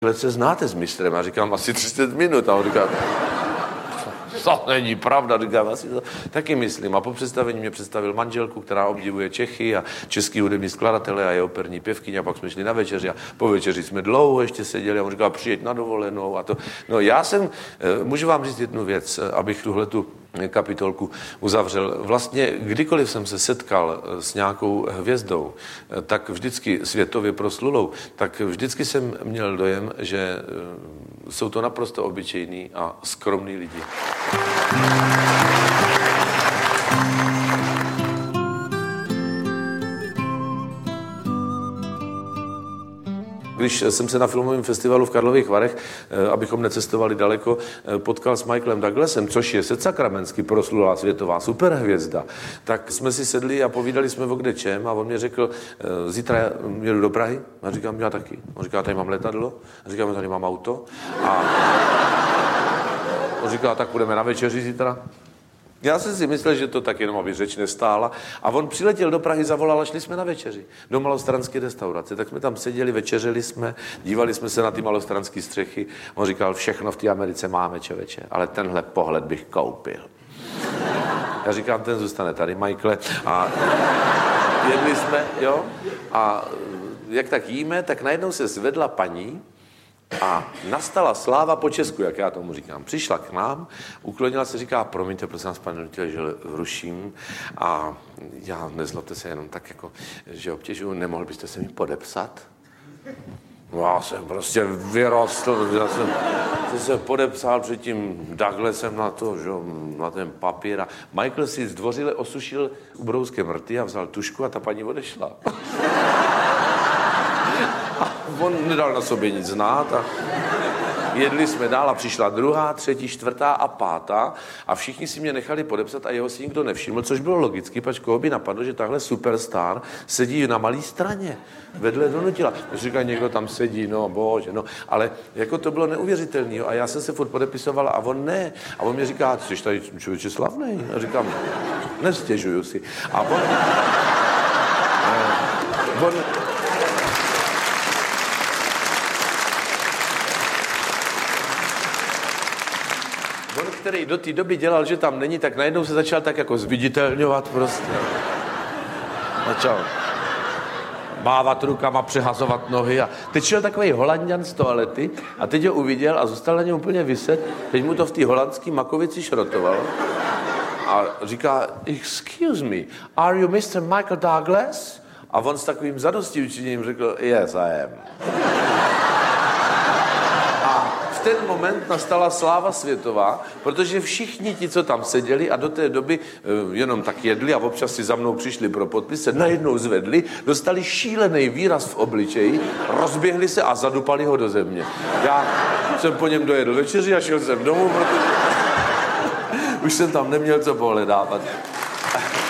se znáte s mistrem? A říkám, asi 30 minut. A on říká, to není pravda, říkám, asi to taky myslím. A po představení mě představil manželku, která obdivuje Čechy a český hudební skladatele a je operní pěvkyně. A pak jsme šli na večeři a po večeři jsme dlouho ještě seděli a on říkal, přijeď na dovolenou a to. No já můžu vám říct jednu věc, abych tuhletu kapitolku uzavřel. Vlastně kdykoliv jsem se setkal s nějakou hvězdou, tak vždycky světově proslulou, tak vždycky jsem měl dojem, že jsou to naprosto obyčejní a skromní lidi. Když jsem se na filmovém festivalu v Karlových Varech, abychom necestovali daleko, potkal s Michaelem Douglasem, což je sedsakramensky proslulá světová superhvězda, tak jsme si sedli a povídali jsme o kde čem a on mě řekl, zítra jedu do Prahy. A říkám, já taky. On říká, tady mám letadlo. A říkám, tady mám auto. A on říká, tak půjdeme na večeři zítra. Já jsem si myslel, že to tak jenom, aby řeč nestála. A on přiletěl do Prahy, zavolal a šli jsme na večeři. Do malostranské restaurace. Tak jsme tam seděli, večeřili jsme, dívali jsme se na ty malostranské střechy. On říkal, všechno v té Americe máme, člověče, ale tenhle pohled bych koupil. Já říkám, ten zůstane tady, Michaele. A jedli jsme, jo. A jak tak jíme, tak najednou se zvedla paní, a nastala sláva po Česku, jak já tomu říkám. Přišla k nám, uklonila se, říká, promiňte, prosím vás, pane Nutil, že ruším. A já, nezlobte se, jenom tak jako, že obtěžuju, nemohl byste se mi podepsat? Já jsem prostě vyrostl, já jsem se podepsal před tím Douglasem na to, že, na ten papír. A Michael si zdvořile osušil ubrouskem rty a vzal tušku a ta paní odešla. On nedal na sobě nic znát a jedli jsme dál a přišla druhá, třetí, čtvrtá a pátá a všichni si mě nechali podepsat a jeho si nikdo nevšiml, což bylo logicky, pač koho by napadlo, že tahle superstar sedí na malý straně, vedle Donutila. Říká, někdo tam sedí, no bože, no, ale jako to bylo neuvěřitelný a já jsem se furt podepisoval a on ne. A on mi říká, jsi tady člověče slavnej? A říkám, nestěžuju si. A on který do té doby dělal, že tam není, tak najednou se začal tak jako zviditelňovat prostě. Začal mávat rukama, přehazovat nohy a teď šel takovej Holanďan z toalety a teď ho uviděl a zůstal na něm úplně viset. Teď mu to v té holandské makovici šrotovalo a říká, excuse me, are you Mr. Michael Douglas? A on s takovým zadostiučiněním řekl, yes, I am. V ten moment nastala sláva světová, protože všichni ti, co tam seděli a do té doby jenom tak jedli a občas si za mnou přišli pro podpis, se najednou zvedli, dostali šílený výraz v obličeji, rozběhli se a zadupali ho do země. Já jsem po něm dojedl večeři a šel jsem domů, protože už jsem tam neměl co pohledávat.